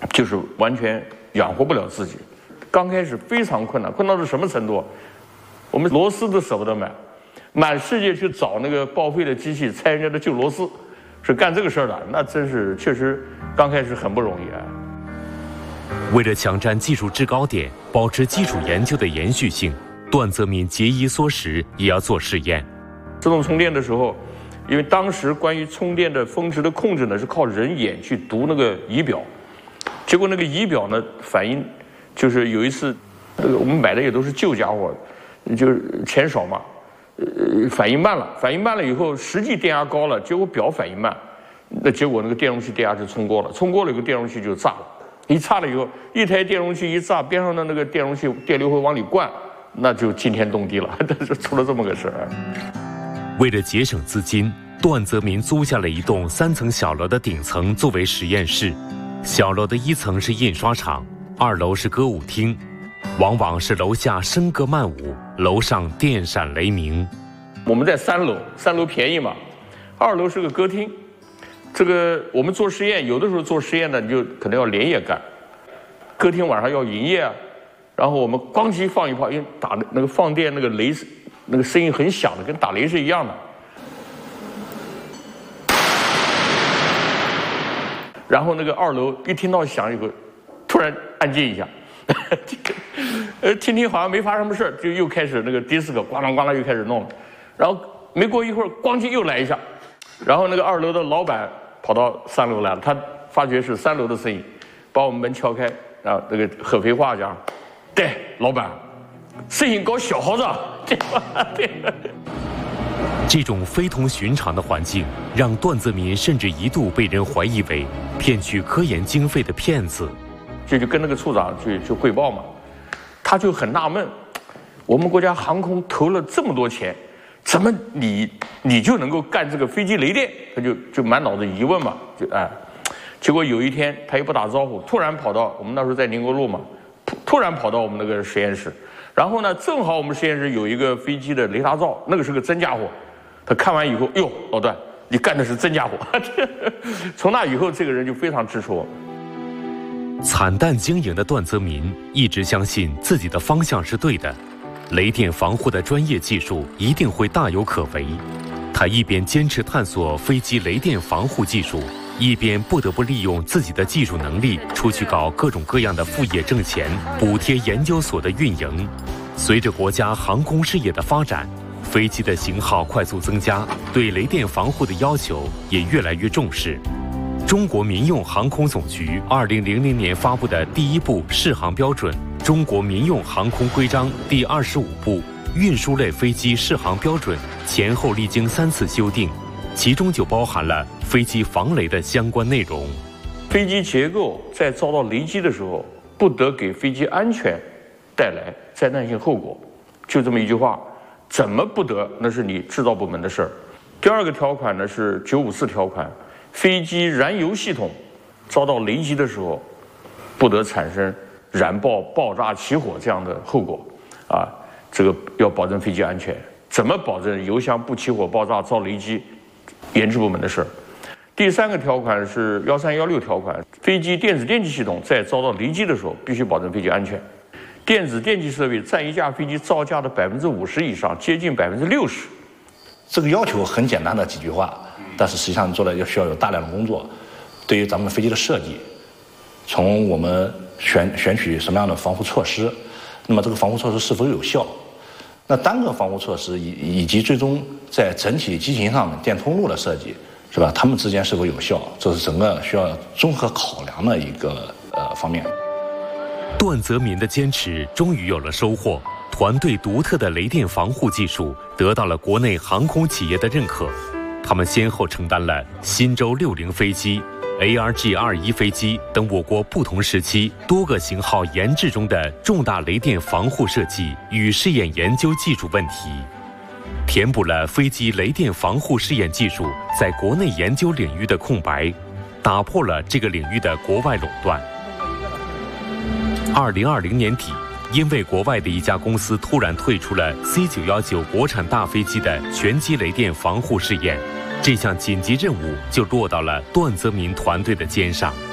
就是完全养活不了自己。刚开始非常困难，困到是什么程度？我们螺丝都舍不得买，满世界去找那个报废的机器拆人家的旧螺丝，是干这个事儿的。那真是确实刚开始很不容易啊。 为了抢占技术制高点，保持基础研究的延续性，段泽民节衣缩食也要做试验。 自动充电的时候，因为当时关于充电的峰值的控制呢，是靠人眼去读那个仪表，结果那个仪表呢反应就是有一次，我们买的也都是旧家伙，就是钱少嘛，反应慢了以后，实际电压高了，结果表反应慢，那结果那个电容器电压就冲过了，冲过了以后电容器就炸了，一炸了以后，一台电容器一炸，边上的那个电容器电流会往里灌，那就惊天动地了，但是出了这么个事儿。 为了节省资金，段泽民租下了一栋3层小楼的顶层作为实验室，小楼的1层是印刷厂，2楼是歌舞厅，往往是楼下笙歌曼舞，楼上电闪雷鸣。 我们在3楼，3楼便宜嘛，2楼是个歌厅。这个我们做实验，有的时候做实验呢，你就可能要连夜干。歌厅晚上要营业啊，然后我们咣叽放一炮，因为打那个放电那个雷，那个声音很响的，跟打雷是一样的。然后那个2楼一听到响以后，突然安静一下，听听好像没发生什么事，就又开始那个迪斯科咣啷咣啷又开始弄了，然后没过一会儿咣叽又来一下，然后那个2楼的老板跑到3楼来了，他发觉是3楼的声音，把我们门敲开，然后那个合肥话讲，对，老板，声音搞小号子，对。 这种非同寻常的环境，让段泽民甚至一度被人怀疑为骗取科研经费的骗子。 就跟那个处长去汇报嘛，他就很纳闷，我们国家航空投了这么多钱，怎么你就能够干这个飞机雷电？他就满脑子疑问嘛，结果有一天他也不打招呼，突然跑到我们那时候在宁国路嘛，突然跑到我们那个实验室，然后呢，正好我们实验室有一个飞机的雷达罩，那个是个真家伙。他看完以后，哟，老段，你干的是真家伙！从那以后，这个人就非常支持我。 惨淡经营的段泽民一直相信自己的方向是对的，雷电防护的专业技术一定会大有可为。他一边坚持探索飞机雷电防护技术，一边不得不利用自己的技术能力出去搞各种各样的副业挣钱，补贴研究所的运营。随着国家航空事业的发展，飞机的型号快速增加，对雷电防护的要求也越来越重视。中国民用航空总局2000年发布的第1部适航标准《中国民用航空规章》第25部运输类飞机适航标准前后历经3次修订，其中就包含了飞机防雷的相关内容。 飞机结构在遭到雷击的时候，不得给飞机安全带来灾难性后果，就这么一句话。怎么不得？那是你制造部门的事儿。第2个条款呢是954条款，飞机燃油系统遭到雷击的时候，不得产生燃爆、爆炸、起火这样的后果，这个要保证飞机安全。怎么保证油箱不起火、爆炸、遭雷击？研制部门的事儿。第3个条款是1316条款，飞机电子电气系统在遭到雷击的时候，必须保证飞机安全。电子电气设备占一架飞机造价的50%以上，接近60%。 这个要求很简单的几句话，但是实际上做的需要有大量的工作。对于咱们飞机的设计，从我们选取什么样的防护措施，那么这个防护措施是否有效？那单个防护措施以及最终在整体机型上的电通路的设计，是吧？它们之间是否有效？这是整个需要综合考量的一个方面。 段泽民的坚持终于有了收获，团队独特的雷电防护技术得到了国内航空企业的认可。他们先后承担了新舟60飞机、ARJ21飞机等我国不同时期多个型号研制中的重大雷电防护设计与试验研究技术问题，填补了飞机雷电防护试验技术在国内研究领域的空白，打破了这个领域的国外垄断。2020年底，因为国外的一家公司突然退出了 C919 国产大飞机的全机雷电防护试验，这项紧急任务就落到了段泽民团队的肩上。